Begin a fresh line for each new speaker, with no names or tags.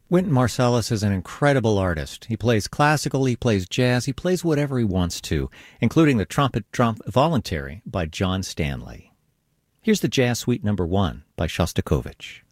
Wynton Marsalis is an incredible artist. He plays classical, he plays jazz, he plays whatever he wants to, including the Trumpet Voluntary by John Stanley. Here's the Jazz Suite No. 1 by Shostakovich.